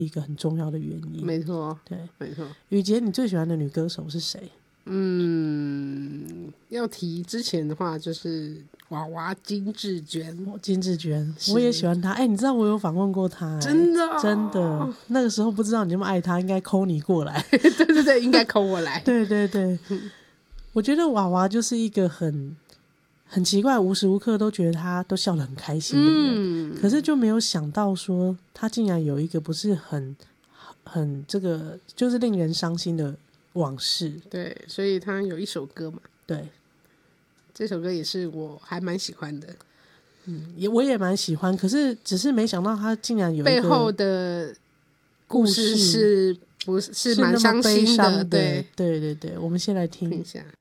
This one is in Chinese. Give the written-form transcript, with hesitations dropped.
一个很重要的原因。 没错， 对， 没错。 雨洁，你最喜欢的女歌手是谁？ 要提之前的话，就是娃娃金智娟。 金智娟，我也喜欢她。你知道我有访问过她， 真的真的。那个时候不知道你那么爱她，应该call你过来。 对对对，应该call我来。 对对对，我觉得娃娃就是一个很奇怪，无时无刻都觉得她都笑得很开心的人，可是就没有想到说她竟然有一个不是很这个就是令人伤心的往事。 对，所以她有一首歌嘛， 对， 这首歌也是我还蛮喜欢的。 我也蛮喜欢，可是只是没想到她竟然有一个背后的故事是不是蛮伤心的？对对对对，我们先来听一下。